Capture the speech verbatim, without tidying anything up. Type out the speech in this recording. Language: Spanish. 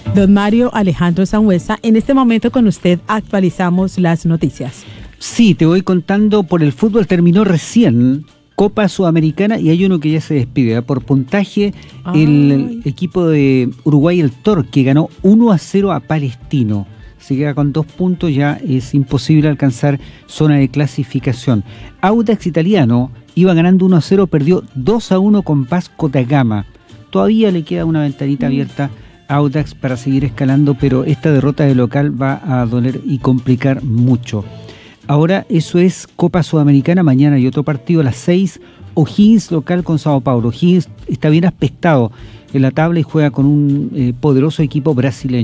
Don Mario Alejandro Sangüesa, en este momento con usted actualizamos las noticias. Sí, te voy contando, por el fútbol terminó recién Copa Sudamericana y hay uno que ya se despide, ¿eh? Por puntaje. Ay. El equipo de Uruguay, el Torque, ganó uno a cero a Palestino. Se queda con dos puntos, ya es imposible alcanzar zona de clasificación. Audax Italiano iba ganando uno a cero, perdió dos a uno con Vasco da Gama. Todavía le queda una ventanita mm. abierta a Audax para seguir escalando, pero esta derrota de local va a doler y complicar mucho. Ahora eso es Copa Sudamericana, mañana hay otro partido a las seis, O'Higgins local con Sao Paulo. O'Higgins está bien aspectado en la tabla y juega con un eh, poderoso equipo brasileño.